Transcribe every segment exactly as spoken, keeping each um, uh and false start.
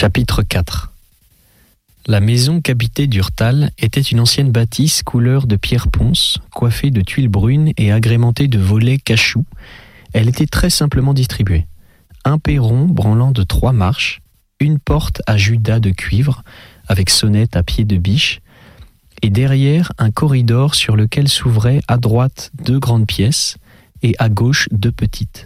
Chapitre quatre. La maison qu'habitait Durtal était une ancienne bâtisse couleur de pierre ponce, coiffée de tuiles brunes et agrémentée de volets cachous. Elle était très simplement distribuée. Un perron branlant de trois marches, une porte à judas de cuivre, avec sonnette à pied de biche, et derrière un corridor sur lequel s'ouvraient à droite deux grandes pièces et à gauche deux petites.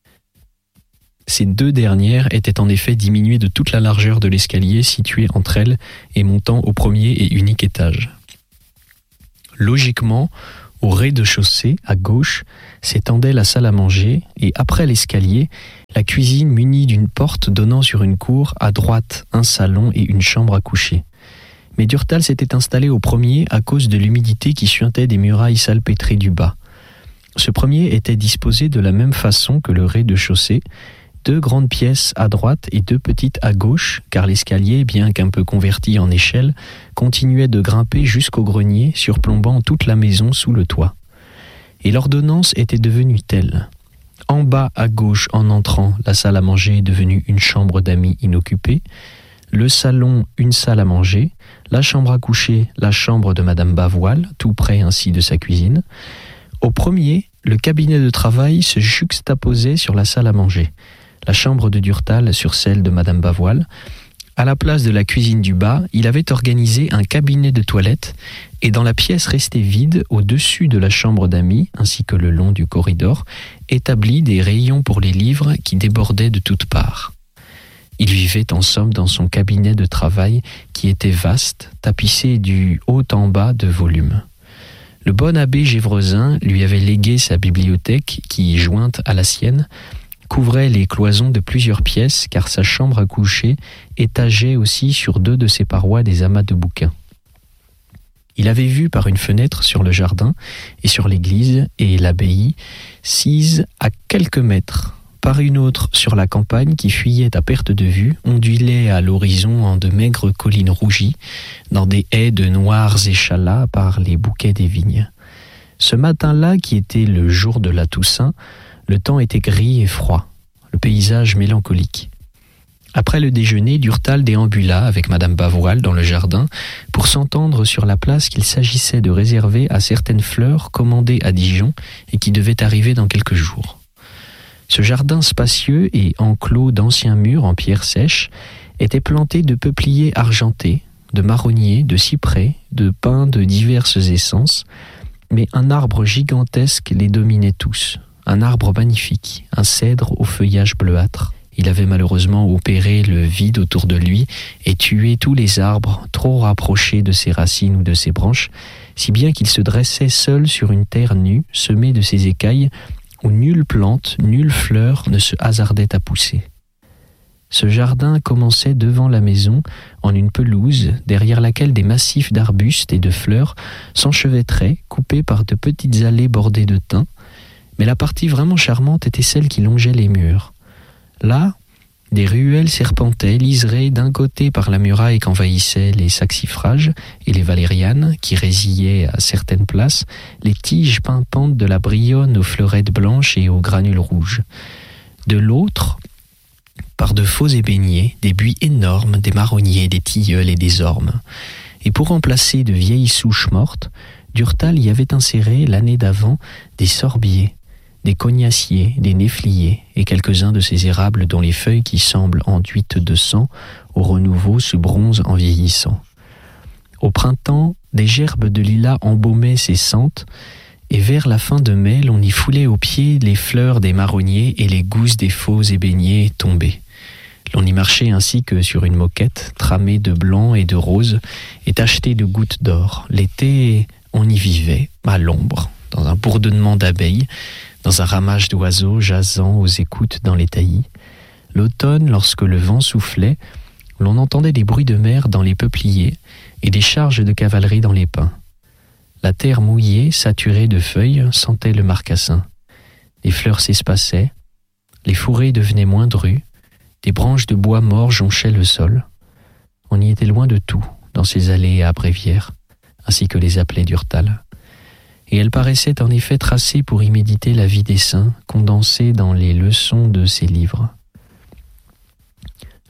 Ces deux dernières étaient en effet diminuées de toute la largeur de l'escalier situé entre elles et montant au premier et unique étage. Logiquement, au rez-de-chaussée, à gauche, s'étendait la salle à manger et après l'escalier, la cuisine munie d'une porte donnant sur une cour, à droite un salon et une chambre à coucher. Mais Durtal s'était installé au premier à cause de l'humidité qui suintait des murailles salpêtrées du bas. Ce premier était disposé de la même façon que le rez-de-chaussée, deux grandes pièces à droite et deux petites à gauche, car l'escalier, bien qu'un peu converti en échelle, continuait de grimper jusqu'au grenier, surplombant toute la maison sous le toit. Et l'ordonnance était devenue telle. En bas à gauche, en entrant, la salle à manger est devenue une chambre d'amis inoccupée, le salon, une salle à manger, la chambre à coucher, la chambre de Madame Bavoil, tout près ainsi de sa cuisine. Au premier, le cabinet de travail se juxtaposait sur la salle à manger, la chambre de Durtal sur celle de Madame Bavoil. À la place de la cuisine du bas, il avait organisé un cabinet de toilette et dans la pièce restée vide, au-dessus de la chambre d'amis, ainsi que le long du corridor, établi des rayons pour les livres qui débordaient de toutes parts. Il vivait en somme dans son cabinet de travail qui était vaste, tapissé du haut en bas de volumes. Le bon abbé Gévresin lui avait légué sa bibliothèque qui, jointe à la sienne, couvrait les cloisons de plusieurs pièces car sa chambre à coucher étageait aussi sur deux de ses parois des amas de bouquins. Il avait vu par une fenêtre sur le jardin et sur l'église et l'abbaye, sise à quelques mètres, par une autre sur la campagne qui fuyait à perte de vue, ondulait à l'horizon en de maigres collines rougies, dans des haies de noirs échalas par les bouquets des vignes. Ce matin-là, qui était le jour de la Toussaint, le temps était gris et froid, le paysage mélancolique. Après le déjeuner, Durtal déambula avec Madame Bavoil dans le jardin pour s'entendre sur la place qu'il s'agissait de réserver à certaines fleurs commandées à Dijon et qui devaient arriver dans quelques jours. Ce jardin spacieux et enclos d'anciens murs en pierre sèche était planté de peupliers argentés, de marronniers, de cyprès, de pins de diverses essences, mais un arbre gigantesque les dominait tous. Un arbre magnifique, un cèdre au feuillage bleuâtre. Il avait malheureusement opéré le vide autour de lui et tué tous les arbres trop rapprochés de ses racines ou de ses branches, si bien qu'il se dressait seul sur une terre nue, semée de ses écailles, où nulle plante, nulle fleur ne se hasardait à pousser. Ce jardin commençait devant la maison, en une pelouse, derrière laquelle des massifs d'arbustes et de fleurs s'enchevêtraient, coupés par de petites allées bordées de thym. Mais la partie vraiment charmante était celle qui longeait les murs. Là, des ruelles serpentaient, liserées d'un côté par la muraille qu'envahissaient les saxifrages et les valérianes, qui résillaient à certaines places, les tiges pimpantes de la brionne aux fleurettes blanches et aux granules rouges. De l'autre, par de faux ébéniers, des buis énormes, des marronniers, des tilleuls et des ormes. Et pour remplacer de vieilles souches mortes, Durtal y avait inséré, l'année d'avant, des sorbiers, des cognaciers, des néfliers et quelques-uns de ces érables dont les feuilles qui semblent enduites de sang au renouveau se bronzent en vieillissant. Au printemps, des gerbes de lilas embaumaient ces sentes et vers la fin de mai, l'on y foulait aux pieds les fleurs des marronniers et les gousses des faux ébéniers tombés. L'on y marchait ainsi que sur une moquette tramée de blanc et de rose et tachetée de gouttes d'or. L'été, on y vivait, à l'ombre, dans un bourdonnement d'abeilles, dans un ramage d'oiseaux jasant aux écoutes dans les taillis. L'automne, lorsque le vent soufflait, l'on entendait des bruits de mer dans les peupliers et des charges de cavalerie dans les pins. La terre mouillée, saturée de feuilles, sentait le marcassin. Les fleurs s'espaçaient, les fourrés devenaient moins drus, des branches de bois mort jonchaient le sol. On y était loin de tout, dans ces allées à brévières, ainsi que les appelait Durtal. Et elle paraissait en effet tracée pour y méditer la vie des saints, condensée dans les leçons de ses livres.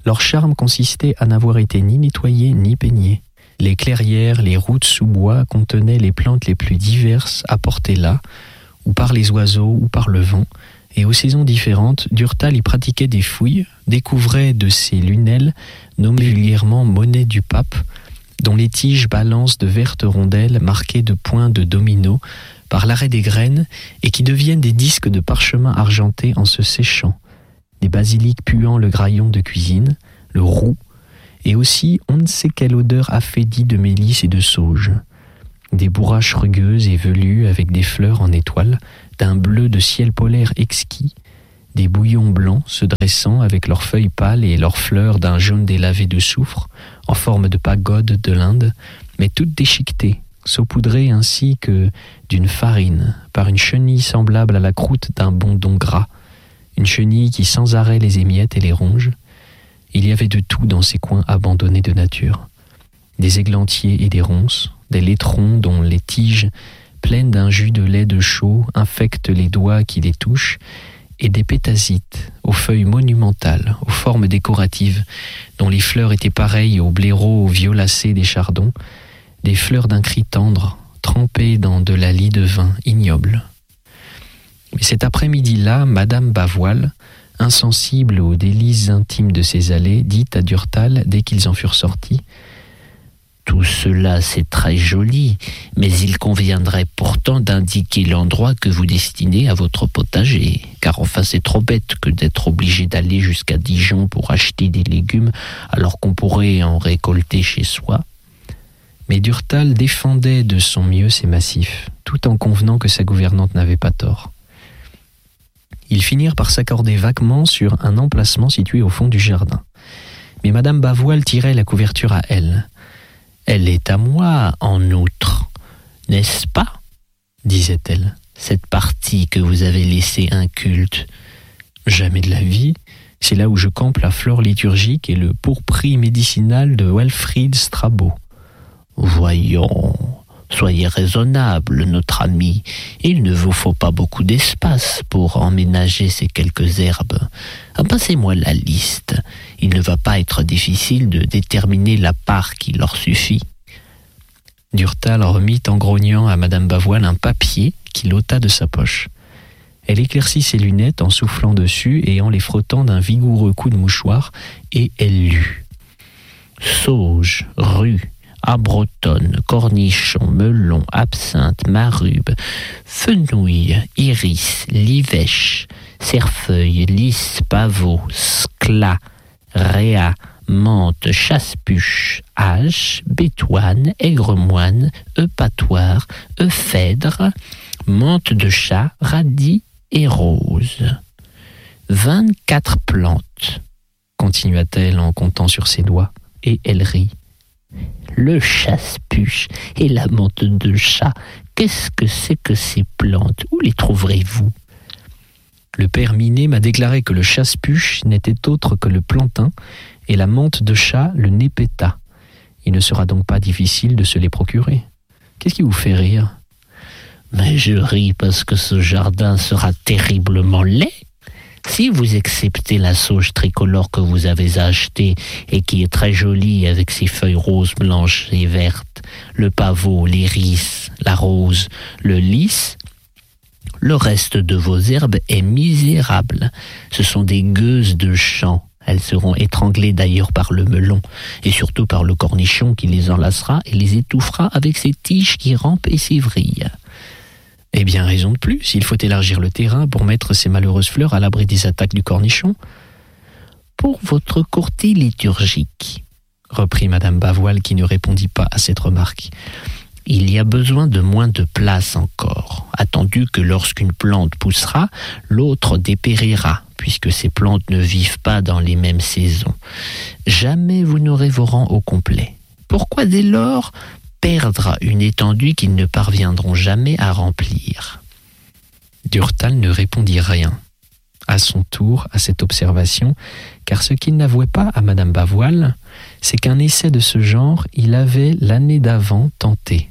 Leur charme consistait à n'avoir été ni nettoyé ni peigné. Les clairières, les routes sous bois contenaient les plantes les plus diverses apportées là, ou par les oiseaux ou par le vent, et aux saisons différentes, Durtal y pratiquait des fouilles, découvrait de ces lunelles, nommées vulgairement monnaie du pape, dont les tiges balancent de vertes rondelles marquées de points de domino par l'arrêt des graines et qui deviennent des disques de parchemin argentés en se séchant, des basiliques puant le graillon de cuisine, le roux, et aussi on ne sait quelle odeur affaiblie de mélisse et de sauge, des bourraches rugueuses et velues avec des fleurs en étoiles, d'un bleu de ciel polaire exquis, des bouillons blancs se dressant avec leurs feuilles pâles et leurs fleurs d'un jaune délavé de soufre, en forme de pagode de l'Inde, mais toutes déchiquetées, saupoudrées ainsi que d'une farine, par une chenille semblable à la croûte d'un bondon gras, une chenille qui sans arrêt les émiette et les ronge. Il y avait de tout dans ces coins abandonnés de nature. Des églantiers et des ronces, des laitrons dont les tiges, pleines d'un jus de lait de chaux, infectent les doigts qui les touchent, et des pétasites aux feuilles monumentales, aux formes décoratives, dont les fleurs étaient pareilles aux blaireaux violacés des chardons, des fleurs d'un cri tendre, trempées dans de la lie de vin ignoble. Mais cet après-midi-là, Madame Bavoil, insensible aux délices intimes de ces allées, dit à Durtal, dès qu'ils en furent sortis: « Tout cela, c'est très joli, mais il conviendrait pourtant d'indiquer l'endroit que vous destinez à votre potager, car enfin c'est trop bête que d'être obligé d'aller jusqu'à Dijon pour acheter des légumes alors qu'on pourrait en récolter chez soi. » Mais Durtal défendait de son mieux ses massifs, tout en convenant que sa gouvernante n'avait pas tort. Ils finirent par s'accorder vaguement sur un emplacement situé au fond du jardin. Mais Madame Bavoil tirait la couverture à elle. « Elle est à moi, en outre, n'est-ce pas ?» disait-elle. « Cette partie que vous avez laissée inculte. »« Jamais de la vie. C'est là où je campe la flore liturgique et le pourpris médicinal de Walfrid Strabo. »« Voyons, soyez raisonnable, notre ami. Il ne vous faut pas beaucoup d'espace pour emménager ces quelques herbes. Passez-moi la liste. Il ne va pas être difficile de déterminer la part qui leur suffit. » Durtal remit en grognant à Madame Bavoil un papier qu'il ôta de sa poche. Elle éclaircit ses lunettes en soufflant dessus et en les frottant d'un vigoureux coup de mouchoir, et elle lut. « Sauge, rue, abrotonne, cornichon, melon, absinthe, marube, fenouil, iris, livèche, cerfeuil, lys, pavot, scla, réa, menthe, chasse-puche, hache, bétoine, aigre-moine, eupatoire, euphédre, menthe de chat, radis et rose. Vingt-quatre plantes, continua-t-elle en comptant sur ses doigts, et elle rit. Le chasse-puche et la menthe de chat, qu'est-ce que c'est que ces plantes? Où les trouverez-vous? Le père Minet m'a déclaré que le chasse-puche n'était autre que le plantain et la menthe de chat le népéta. Il ne sera donc pas difficile de se les procurer. Qu'est-ce qui vous fait rire? Mais je ris parce que ce jardin sera terriblement laid. Si vous acceptez la sauge tricolore que vous avez achetée et qui est très jolie avec ses feuilles roses, blanches et vertes, le pavot, l'iris, la rose, le lys, le reste de vos herbes est misérable. Ce sont des gueuses de champ. Elles seront étranglées d'ailleurs par le melon et surtout par le cornichon qui les enlacera et les étouffera avec ses tiges qui rampent et s'évrillent. Eh bien, raison de plus, il faut élargir le terrain pour mettre ces malheureuses fleurs à l'abri des attaques du cornichon. Pour votre courtis liturgique, reprit Madame Bavoil qui ne répondit pas à cette remarque, il y a besoin de moins de place encore, attendu que lorsqu'une plante poussera, l'autre dépérira, puisque ces plantes ne vivent pas dans les mêmes saisons. Jamais vous n'aurez vos rangs au complet. Pourquoi dès lors perdre une étendue qu'ils ne parviendront jamais à remplir? Durtal ne répondit rien, à son tour, à cette observation, car ce qu'il n'avouait pas à Madame Bavoil, c'est qu'un essai de ce genre, il avait l'année d'avant tenté.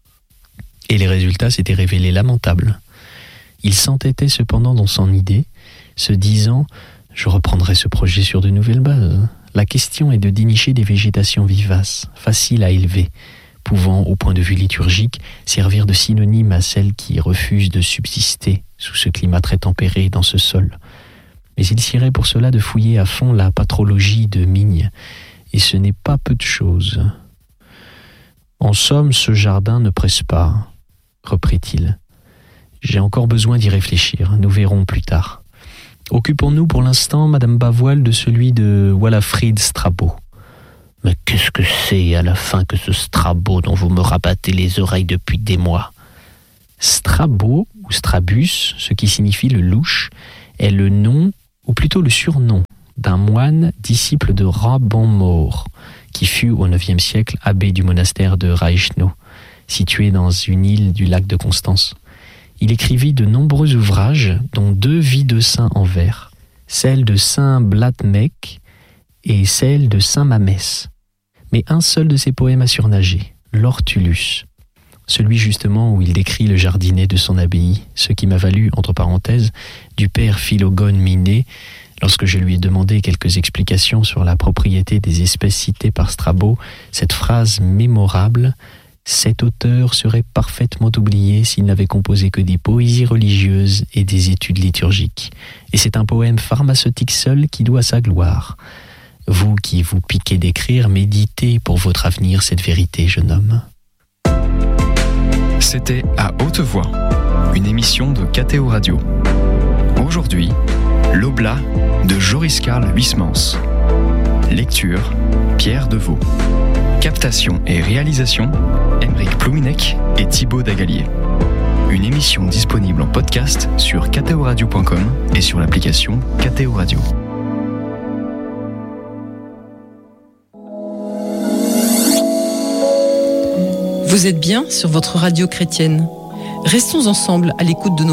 Et les résultats s'étaient révélés lamentables. Il s'entêtait cependant dans son idée, se disant « Je reprendrai ce projet sur de nouvelles bases. La question est de dénicher des végétations vivaces, faciles à élever, pouvant, au point de vue liturgique, servir de synonyme à celles qui refusent de subsister sous ce climat très tempéré dans ce sol. Mais il s'irait pour cela de fouiller à fond la patrologie de Migne, et ce n'est pas peu de choses. En somme, ce jardin ne presse pas, reprit-il. J'ai encore besoin d'y réfléchir, nous verrons plus tard. Occupons-nous pour l'instant, Madame Bavoil, de celui de Walafrid Strabo. Mais qu'est-ce que c'est à la fin que ce Strabo dont vous me rabattez les oreilles depuis des mois ? Strabo, ou Strabus, ce qui signifie le louche, est le nom, ou plutôt le surnom, d'un moine disciple de Raban-Maur, qui fut au neuvième siècle abbé du monastère de Reichenau, situé dans une île du lac de Constance. Il écrivit de nombreux ouvrages, dont deux vies de saints en vers, celle de saint Blatmec et celle de saint Mamès. Mais un seul de ses poèmes a surnagé, l'Hortulus, celui justement où il décrit le jardinet de son abbaye, ce qui m'a valu, entre parenthèses, du père Philogone Minet, lorsque je lui ai demandé quelques explications sur la propriété des espèces citées par Strabo, cette phrase mémorable « Cet auteur serait parfaitement oublié s'il n'avait composé que des poésies religieuses et des études liturgiques. Et c'est un poème pharmaceutique seul qui doit sa gloire. Vous qui vous piquez d'écrire, méditez pour votre avenir cette vérité, jeune homme. » C'était À Haute Voix, une émission de K T O Radio. Aujourd'hui, L'Oblat de Joris Karl Huysmans. Lecture, Pierre Deveau. Captation et réalisation, Aymeric Plouminec et Thibaut Dagalier. Une émission disponible en podcast sur k t o radio point com et sur l'application K T O Radio. Vous êtes bien sur votre radio chrétienne. Restons ensemble à l'écoute de nos